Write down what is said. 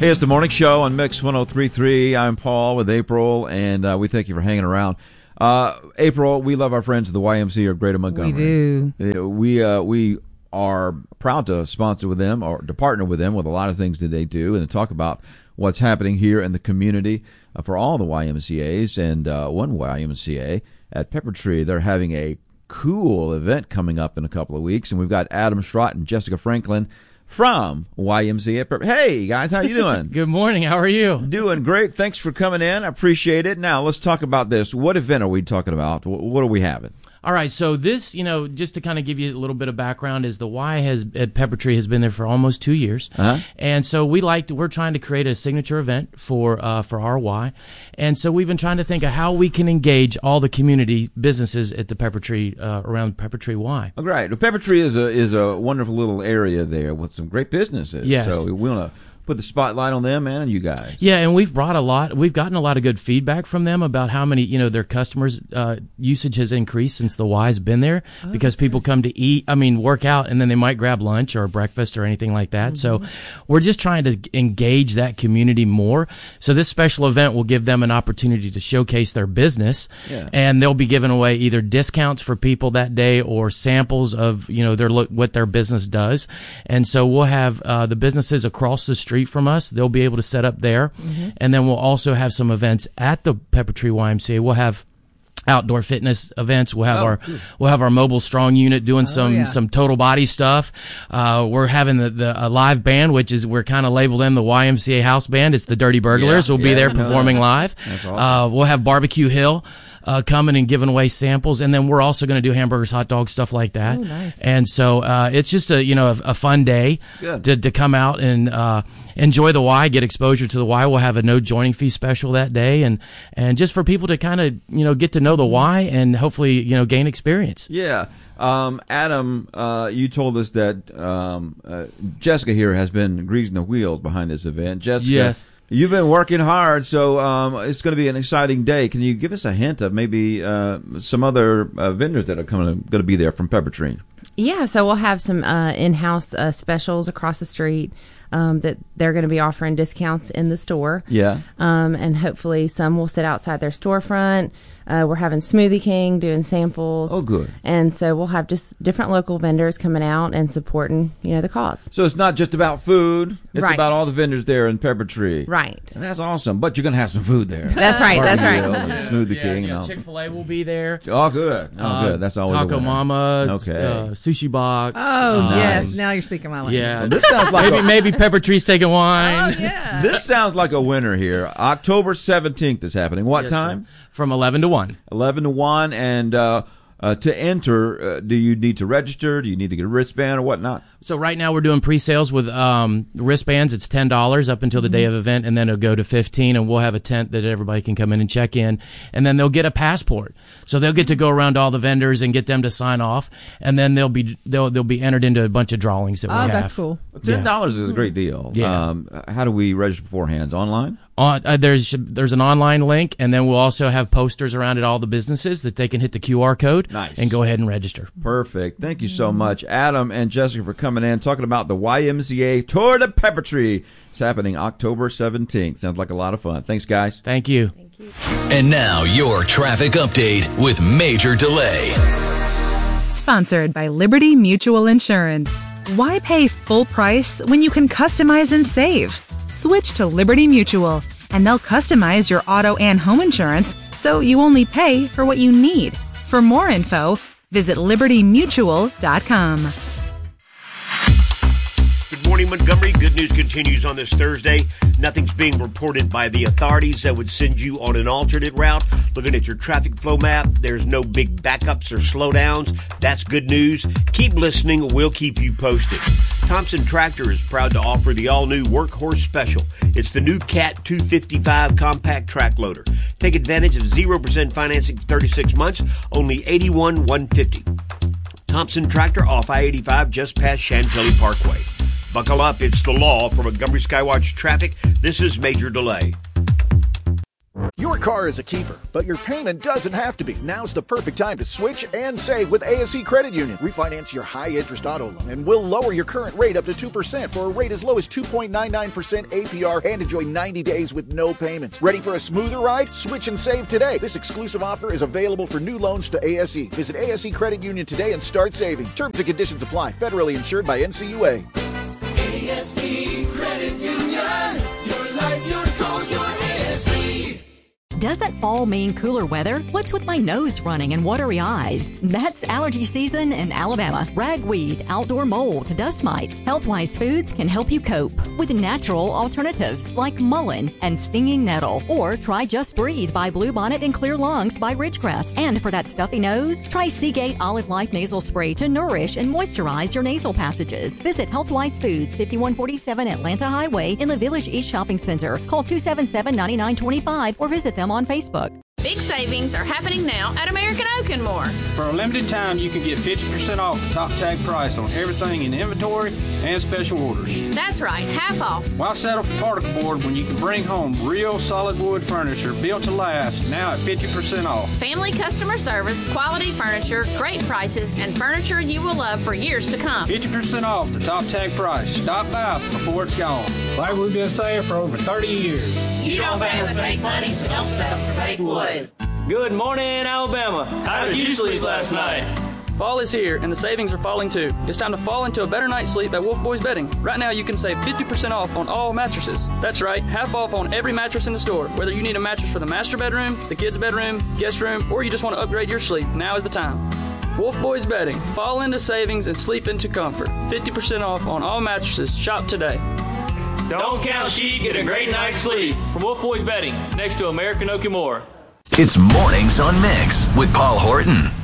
Hey, it's the morning show on Mix 103.3. I'm Paul with April, and we thank you for hanging around. April, we love our friends at the YMCA of Greater Montgomery. We do. We are proud to sponsor with them or to partner with them with a lot of things that they do and to talk about what's happening here in the community for all the YMCAs. And one YMCA at Pepper Tree, they're having a cool event coming up in a couple of weeks, and we've got Adam Schrott and Jessica Franklin from YMCA. Hey, guys, how you doing? Good morning. How are you? Doing great. Thanks for coming in. I appreciate it. Now, let's talk about this. What event are we talking about? What are we having? All right, so this, just to kind of give you a little bit of background, is the Y at Pepper Tree has been there for almost 2 years, and so we're trying to create a signature event for our Y, and so we've been trying to think of how we can engage all the community businesses at the Pepper Tree around Pepper Tree Y. Oh, great. Well, Pepper Tree is a wonderful little area there with some great businesses. Yes. So we want to put the spotlight on them and you guys. Yeah, and we've gotten a lot of good feedback from them about how many, their customers' usage has increased since the Y's been there, because people come to work out, and then they might grab lunch or breakfast or anything like that. Mm-hmm. So we're just trying to engage that community more. So this special event will give them an opportunity to showcase their business, and they'll be giving away either discounts for people that day or samples of, what their business does. And so we'll have the businesses across the street from us. They'll be able to set up there. Mm-hmm. And then we'll also have some events at the Pepper Tree YMCA. We'll have outdoor fitness events. We'll have our mobile strong unit doing some total body stuff. We're having a live band, which is, we're kind of labeled them the YMCA house band. It's the Dirty Burglars. We'll be there performing live. That's awesome. We'll have Barbecue Hill coming and giving away samples, and then we're also going to do hamburgers, hot dogs, stuff like that. Oh, nice. And so it's just a fun day to come out and enjoy the Y, get exposure to the Y. We'll have a no joining fee special that day, and just for people to kind of get to know the Y and hopefully gain experience. Yeah. Adam, you told us that Jessica here has been greasing the wheels behind this event. Jessica, yes. You've been working hard, so it's going to be an exciting day. Can you give us a hint of maybe some other vendors that are going to be there from Pepper Tree? Yeah, so we'll have some in-house specials across the street that they're going to be offering discounts in the store. Yeah. And hopefully some will sit outside their storefront. We're having Smoothie King doing samples. Oh, good. And so we'll have just different local vendors coming out and supporting, the cause. So it's not just about food. It's right. about all the vendors there in Pepper Tree. Right. And that's awesome. But you're going to have some food there. That's right. That's right. Smoothie King. And all. Chick-fil-A will be there. Oh, good. Good. That's always Taco Mama. Okay. Sushi Box. Oh, yes. Now you're speaking my language. Yeah. Well, this sounds like maybe Pepper Tree's taking wine. Oh, yeah. This sounds like a winner here. October 17th is happening. What time? Sir. From 11 to 1. 11 to 1. And to enter, do you need to register? Do you need to get a wristband or whatnot? So right now we're doing pre-sales with wristbands. It's $10 up until the day of event, and then it'll go to $15, and we'll have a tent that everybody can come in and check in, and then they'll get a passport. So they'll get to go around to all the vendors and get them to sign off, and then they'll be entered into a bunch of drawings that we have. Oh, that's cool. $10 is a great deal. Yeah. How do we register beforehand? Online? There's an online link, and then we'll also have posters around at all the businesses that they can hit the QR code and go ahead and register. Perfect. Thank you so much, Adam and Jessica, for coming in, talking about the YMCA Tour de Pepper Tree. It's happening October 17th. Sounds like a lot of fun. Thanks, guys. Thank you. Thank you. And now your traffic update with Major Delay. Sponsored by Liberty Mutual Insurance. Why pay full price when you can customize and save? Switch to Liberty Mutual, and they'll customize your auto and home insurance so you only pay for what you need. For more info, visit libertymutual.com. Good morning, Montgomery. Good news continues on this Thursday. Nothing's being reported by the authorities that would send you on an alternate route. Looking at your traffic flow map, there's no big backups or slowdowns. That's good news. Keep listening. We'll keep you posted. Thompson Tractor is proud to offer the all-new Workhorse Special. It's the new Cat 255 compact track loader. Take advantage of 0% financing for 36 months, only $81,150. Thompson Tractor off I-85 just past Chantilly Parkway. Buckle up, it's the law. For Montgomery Skywatch Traffic, this is Major Delay. Your car is a keeper, but your payment doesn't have to be. Now's the perfect time to switch and save with ASE Credit Union. Refinance your high-interest auto loan, and we'll lower your current rate up to 2% for a rate as low as 2.99% APR and enjoy 90 days with no payments. Ready for a smoother ride? Switch and save today. This exclusive offer is available for new loans to ASE. Visit ASE Credit Union today and start saving. Terms and conditions apply. Federally insured by NCUA. ASE Credit Union. Your life, your goals, your ASE. Doesn't fall mean cooler weather? What's with my nose running and watery eyes? That's allergy season in Alabama. Ragweed, outdoor mold, dust mites. Healthwise Foods can help you cope with natural alternatives like mullein and stinging nettle. Or try Just Breathe by Bluebonnet and Clear Lungs by Ridgecrest. And for that stuffy nose, try Seagate Olive Life Nasal Spray to nourish and moisturize your nasal passages. Visit Healthwise Foods, 5147 Atlanta Highway in the Village East Shopping Center. Call 277-9925 or visit them on Facebook. Big savings are happening now at American Oak and More. For a limited time, you can get 50% off the top tag price on everything in inventory and special orders. That's right, half off. Why settle for particle board when you can bring home real solid wood furniture built to last, now at 50% off? Family customer service, quality furniture, great prices, and furniture you will love for years to come. 50% off the top tag price. Stop by before it's gone. Like we've been saying for over 30 years. You don't pay with fake money, so don't settle for fake wood. Good morning, Alabama. How did you sleep last night? Fall is here, and the savings are falling too. It's time to fall into a better night's sleep at Wolf Boys Bedding. Right now, you can save 50% off on all mattresses. That's right, half off on every mattress in the store. Whether you need a mattress for the master bedroom, the kids' bedroom, guest room, or you just want to upgrade your sleep, now is the time. Wolf Boys Bedding. Fall into savings and sleep into comfort. 50% off on all mattresses. Shop today. Don't count sheep, get a great night's sleep. From Wolf Boys Bedding, next to American Oak and More. It's Mornings on Mix with Paul Horton.